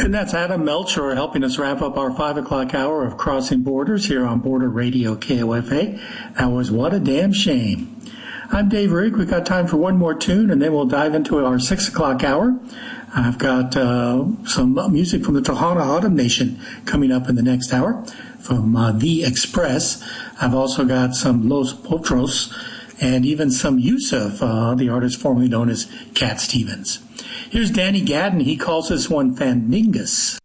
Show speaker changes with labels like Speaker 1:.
Speaker 1: And that's Adam Melcher helping us wrap up our 5 o'clock hour of Crossing Borders here on Border Radio KOFA. That was What a Damn Shame. I'm Dave Rigg. We've got time for one more tune, and then we'll dive into our 6 o'clock hour. I've got some music from the Tohono O'odham Nation coming up in the next hour from The Express. I've also got some Los Potros and even some Yusuf, the artist formerly known as Cat Stevens. Here's Danny Gadden. He calls this one Fandingus.